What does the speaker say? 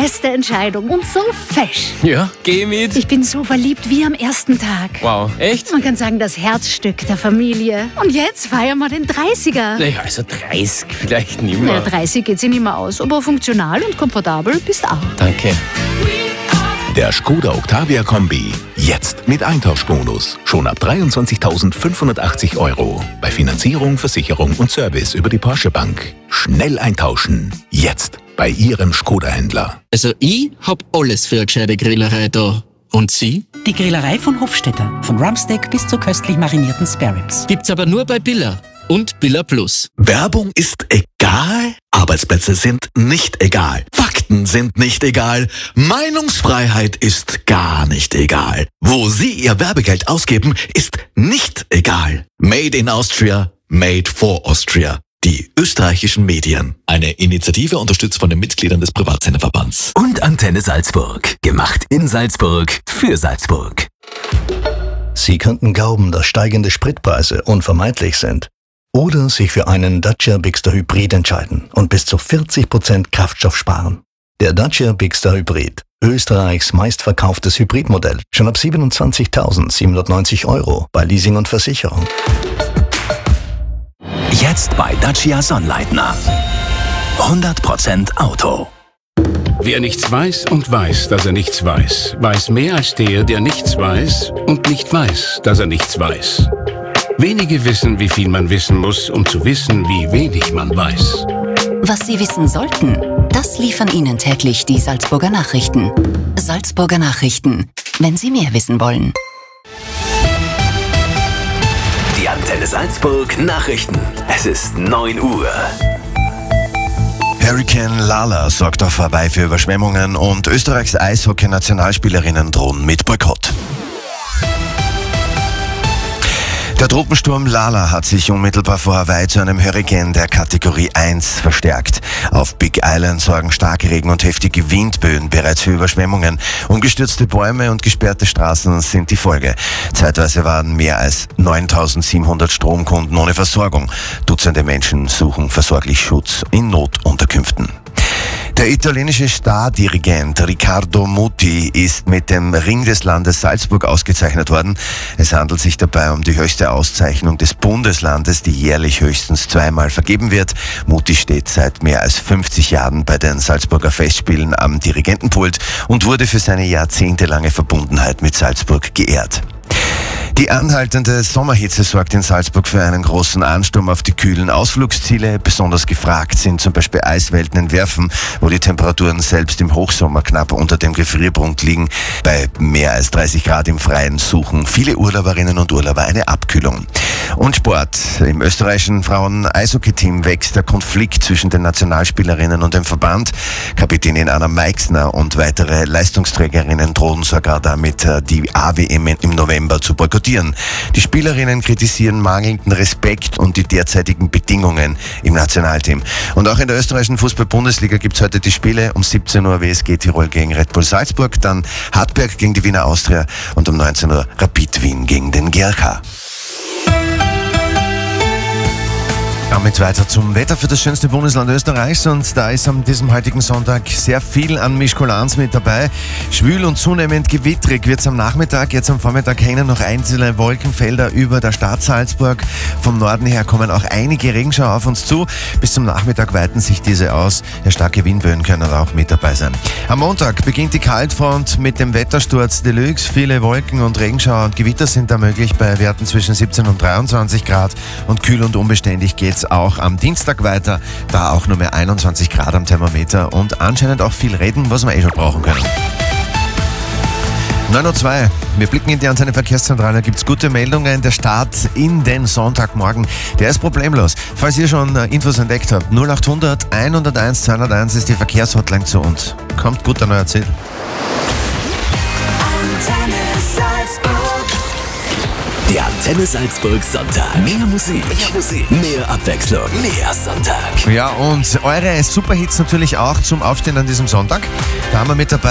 beste Entscheidung und so fesch. Ja, geh mit. Ich bin so verliebt wie am ersten Tag. Wow, echt? Man kann sagen, das Herzstück der Familie. Und jetzt feiern wir den 30er. Naja, also 30 vielleicht nicht Na, mehr. 30 geht sich nicht mehr aus, aber funktional und komfortabel bist auch. Danke. Der Skoda Octavia Kombi. Jetzt mit Eintauschbonus. Schon ab 23.580 €. Bei Finanzierung, Versicherung und Service über die Porsche Bank. Schnell eintauschen. Jetzt bei Ihrem Skoda-Händler. Also ich hab alles für eine gescheite Grillerei da. Und Sie? Die Grillerei von Hofstetter. Von Rumpsteak bis zu köstlich marinierten Spareribs. Gibt's aber nur bei Billa und Billa Plus. Werbung ist egal, Arbeitsplätze sind nicht egal, Fakten sind nicht egal, Meinungsfreiheit ist gar nicht egal. Wo Sie Ihr Werbegeld ausgeben, ist nicht egal. Made in Austria, made for Austria. Die österreichischen Medien. Eine Initiative unterstützt von den Mitgliedern des Privatsenderverbands. Und Antenne Salzburg. Gemacht in Salzburg für Salzburg. Sie könnten glauben, dass steigende Spritpreise unvermeidlich sind. Oder sich für einen Dacia Bigster Hybrid entscheiden und bis zu 40% Kraftstoff sparen. Der Dacia Bigster Hybrid. Österreichs meistverkauftes Hybridmodell. Schon ab 27.790 € bei Leasing und Versicherung. Jetzt bei Dacia Sonnleitner. 100% Auto. Wer nichts weiß und weiß, dass er nichts weiß, weiß mehr als der, der nichts weiß und nicht weiß, dass er nichts weiß. Wenige wissen, wie viel man wissen muss, um zu wissen, wie wenig man weiß. Was Sie wissen sollten, das liefern Ihnen täglich die Salzburger Nachrichten. Salzburger Nachrichten, wenn Sie mehr wissen wollen. Die Antenne Salzburg Nachrichten. Es ist 9 Uhr. Hurricane Lala sorgt auf Hawaii für Überschwemmungen und Österreichs Eishockey-Nationalspielerinnen drohen mit Boykott. Der Tropensturm Lala hat sich unmittelbar vor Hawaii zu einem Hurrikan der Kategorie 1 verstärkt. Auf Big Island sorgen Starkregen und heftige Windböen bereits für Überschwemmungen. Umgestürzte Bäume und gesperrte Straßen sind die Folge. Zeitweise waren mehr als 9.700 Stromkunden ohne Versorgung. Dutzende Menschen suchen versorglich Schutz in Notunterkünften. Der italienische Stardirigent Riccardo Muti ist mit dem Ring des Landes Salzburg ausgezeichnet worden. Es handelt sich dabei um die höchste Auszeichnung des Bundeslandes, die jährlich höchstens zweimal vergeben wird. Muti steht seit mehr als 50 Jahren bei den Salzburger Festspielen am Dirigentenpult und wurde für seine jahrzehntelange Verbundenheit mit Salzburg geehrt. Die anhaltende Sommerhitze sorgt in Salzburg für einen großen Ansturm auf die kühlen Ausflugsziele. Besonders gefragt sind zum Beispiel Eiswelten in Werfen, wo die Temperaturen selbst im Hochsommer knapp unter dem Gefrierpunkt liegen. Bei mehr als 30 Grad im Freien suchen viele Urlauberinnen und Urlauber eine Abkühlung. Und Sport. Im österreichischen Frauen-Eishockey-Team wächst der Konflikt zwischen den Nationalspielerinnen und dem Verband. Kapitänin Anna Meixner und weitere Leistungsträgerinnen drohen sogar damit, die AWM im November zu boykottieren. Die Spielerinnen kritisieren mangelnden Respekt und die derzeitigen Bedingungen im Nationalteam. Und auch in der österreichischen Fußball-Bundesliga gibt es heute die Spiele. Um 17 Uhr WSG Tirol gegen Red Bull Salzburg, dann Hartberg gegen die Wiener Austria und um 19 Uhr Rapid Wien gegen den GRK. Damit weiter zum Wetter für das schönste Bundesland Österreichs und da ist an diesem heutigen Sonntag sehr viel an Mischkulanz mit dabei. Schwül und zunehmend gewittrig wird es am Nachmittag, jetzt am Vormittag hängen noch einzelne Wolkenfelder über der Stadt Salzburg. Vom Norden her kommen auch einige Regenschauer auf uns zu. Bis zum Nachmittag weiten sich diese aus. Ja, starke Windböen können auch mit dabei sein. Am Montag beginnt die Kaltfront mit dem Wettersturz Deluxe. Viele Wolken und Regenschauer und Gewitter sind da möglich bei Werten zwischen 17 und 23 Grad und kühl und unbeständig geht's auch am Dienstag weiter, da auch nur mehr 21 Grad am Thermometer und anscheinend auch viel Regen, was wir schon brauchen können. 9:02 Uhr. Wir blicken in die Antenne Verkehrszentrale. Da gibt es gute Meldungen. Der Start in den Sonntagmorgen, der ist problemlos. Falls ihr schon Infos entdeckt habt, 0800 101 201 ist die Verkehrshotline zu uns. Kommt gut an euer Ziel. Der Antenne Salzburg Sonntag. Mehr Musik, mehr Abwechslung, mehr Sonntag. Ja, und eure Superhits natürlich auch zum Aufstehen an diesem Sonntag. Da haben wir mit dabei